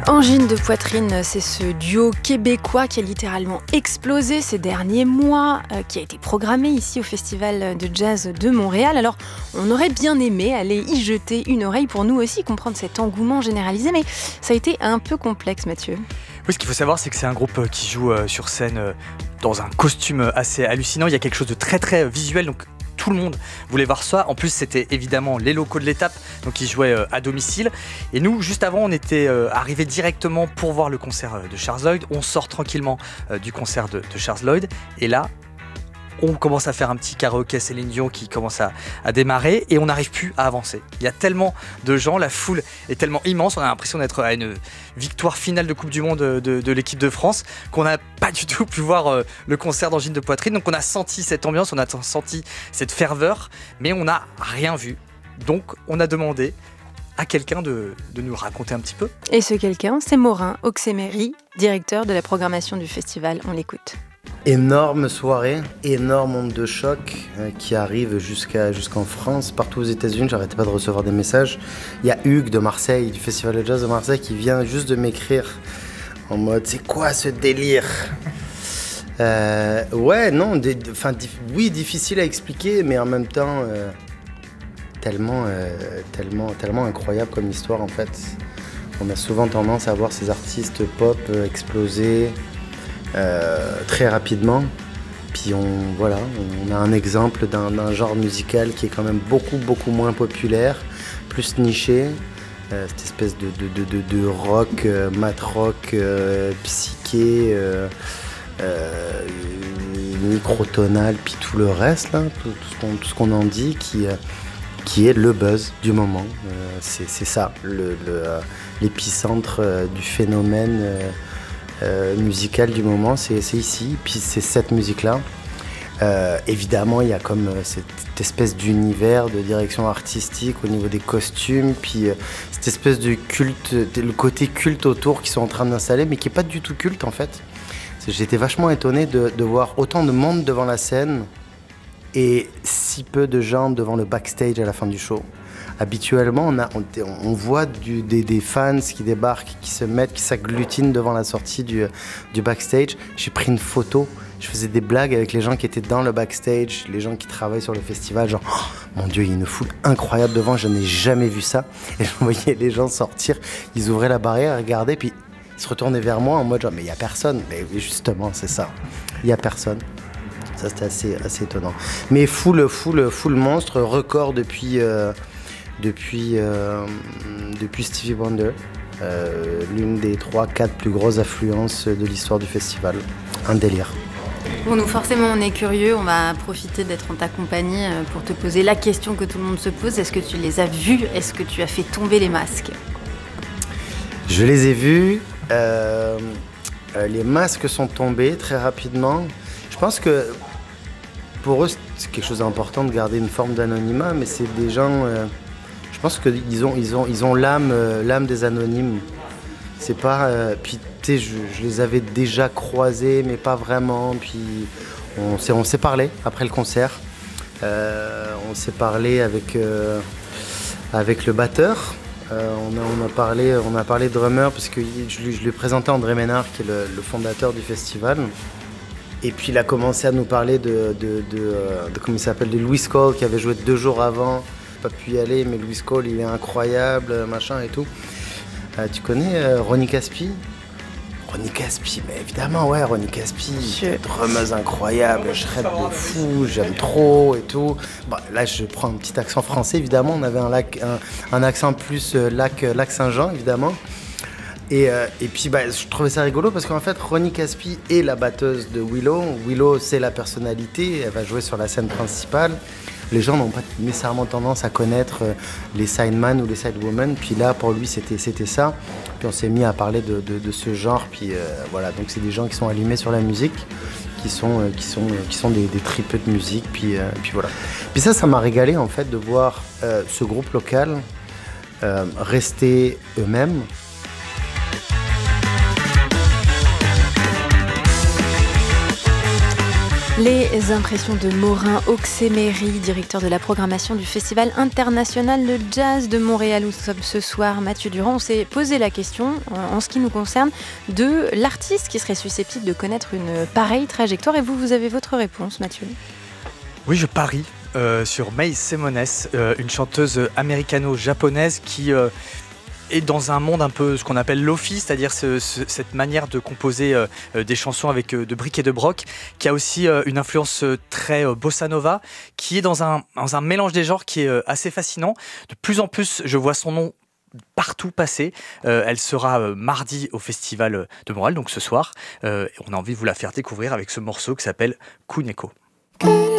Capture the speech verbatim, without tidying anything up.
Angine de poitrine, c'est ce duo québécois qui a littéralement explosé ces derniers mois, euh, qui a été programmé ici au Festival de Jazz de Montréal. Alors, on aurait bien aimé aller y jeter une oreille pour nous aussi comprendre cet engouement généralisé, mais ça a été un peu complexe, Mathieu. Oui, ce qu'il faut savoir, c'est que c'est un groupe qui joue sur scène dans un costume assez hallucinant. Il y a quelque chose de très très visuel, donc tout le monde voulait voir ça. En plus, c'était évidemment les locaux de l'étape, donc ils jouaient à domicile. Et nous, juste avant, on était arrivés directement pour voir le concert de Charles Lloyd. On sort tranquillement du concert de, de Charles Lloyd. Et là, on commence à faire un petit karaoké Céline Dion qui commence à, à démarrer et on n'arrive plus à avancer. Il y a tellement de gens, la foule est tellement immense, on a l'impression d'être à une victoire finale de Coupe du Monde de, de, de l'équipe de France qu'on n'a pas du tout pu voir euh, le concert d'Angine de poitrine. Donc on a senti cette ambiance, on a senti cette ferveur, mais on n'a rien vu. Donc on a demandé à quelqu'un de, de nous raconter un petit peu. Et ce quelqu'un, c'est Morin Oxemery, directeur de la programmation du festival. On l'écoute. Énorme soirée, énorme onde de choc euh, qui arrive jusqu'à, jusqu'en France, partout aux États-Unis. J'arrêtais pas de recevoir des messages. Il y a Hugues de Marseille, du Festival de Jazz de Marseille, qui vient juste de m'écrire en mode c'est quoi ce délire euh, Ouais, non, des, enfin, dif- oui, difficile à expliquer, mais en même temps, euh, tellement, euh, tellement, tellement incroyable comme histoire en fait. On a souvent tendance à voir ces artistes pop euh, exploser. Euh, très rapidement, puis on, voilà, on a un exemple d'un, d'un genre musical qui est quand même beaucoup beaucoup moins populaire, plus niché, euh, cette espèce de, de, de, de, de rock, euh, mat rock, euh, psyché, euh, euh, microtonal, puis tout le reste, là, tout, tout, ce qu'on, tout ce qu'on en dit, qui, euh, qui est le buzz du moment. Euh, c'est, c'est ça, le, le, euh, l'épicentre euh, du phénomène euh, Euh, musical du moment, c'est, c'est ici, puis c'est cette musique-là. Euh, évidemment, il y a comme euh, cette espèce d'univers de direction artistique au niveau des costumes, puis euh, cette espèce de culte, de, le côté culte autour qu'ils sont en train d'installer, mais qui n'est pas du tout culte en fait. J'étais vachement étonné de, de voir autant de monde devant la scène et si peu de gens devant le backstage à la fin du show. Habituellement, on, a, on, on voit du, des, des fans qui débarquent, qui se mettent, qui s'agglutinent devant la sortie du, du backstage. J'ai pris une photo, je faisais des blagues avec les gens qui étaient dans le backstage, les gens qui travaillent sur le festival, genre oh, mon Dieu, il y a une foule incroyable devant, je n'ai jamais vu ça. Et je voyais les gens sortir, ils ouvraient la barrière, regardaient, puis ils se retournaient vers moi en mode genre mais il n'y a personne. Mais justement, c'est ça, il n'y a personne. Ça, c'était assez, assez étonnant. Mais foule, foule, foule monstre, record depuis... Euh, Depuis, euh, depuis Stevie Wonder, euh, l'une des trois quatre plus grosses affluences de l'histoire du festival. Un délire. Bon, nous forcément on est curieux, on va profiter d'être en ta compagnie pour te poser la question que tout le monde se pose. Est-ce que tu les as vus ? Est-ce que tu as fait tomber les masques ? Je les ai vus, euh, euh, les masques sont tombés très rapidement. Je pense que pour eux c'est quelque chose d'important de garder une forme d'anonymat, mais c'est des gens... Euh, Je pense qu'ils ont, ils ont, ils ont l'âme, euh, l'âme des anonymes. C'est pas, euh, puis tu sais, je, je les avais déjà croisés, mais pas vraiment. Puis on s'est, on s'est parlé après le concert. Euh, on s'est parlé avec, euh, avec le batteur. Euh, on, a, on a parlé, on a parlé de drummer parce que je lui, je lui ai présenté André Ménard, qui est le, le fondateur du festival. Et puis il a commencé à nous parler de, de, de, de, de comment il s'appelle, de Louis Cole, qui avait joué deux jours avant. Pas pu y aller, mais Louis Cole, il est incroyable, machin et tout. Euh, tu connais euh, Ronnie Caspi ? Ronnie Caspi, mais évidemment, ouais, Ronnie Caspi, je... drummeuse incroyable, shred de fou, j'aime trop et tout. Bon, là, je prends un petit accent français, évidemment. On avait un, lac, un, un accent plus euh, lac, euh, lac Saint-Jean, évidemment. Et, euh, et puis, bah, je trouvais ça rigolo parce qu'en fait, Ronnie Caspi est la batteuse de Willow. Willow, c'est la personnalité, elle va jouer sur la scène principale. Les gens n'ont pas nécessairement tendance à connaître les sideman ou les sidewomen. Puis là, pour lui, c'était, c'était ça. Puis on s'est mis à parler de, de, de ce genre. Puis euh, voilà, donc c'est des gens qui sont allumés sur la musique, qui sont, euh, qui sont, euh, qui sont des, des tripeux de musique. Puis, euh, puis voilà. Puis ça, ça m'a régalé en fait de voir euh, ce groupe local euh, rester eux-mêmes. Les impressions de Morin Oxemery, directeur de la programmation du Festival international de jazz de Montréal, où nous sommes ce soir. Mathieu Durand, on s'est posé la question, en ce qui nous concerne, de l'artiste qui serait susceptible de connaître une pareille trajectoire. Et vous, vous avez votre réponse, Mathieu? Oui, je parie euh, sur May Semones, euh, une chanteuse américano-japonaise qui... Euh, et dans un monde un peu ce qu'on appelle lofi, c'est-à-dire ce, ce, cette manière de composer euh, des chansons avec euh, de briques et de broc, qui a aussi euh, une influence euh, très euh, bossa nova, qui est dans un, dans un mélange des genres qui est euh, assez fascinant. De plus en plus, je vois son nom partout passer. Euh, elle sera euh, mardi au Festival de Montréal, donc ce soir. Euh, on a envie de vous la faire découvrir avec ce morceau qui s'appelle Kuneko.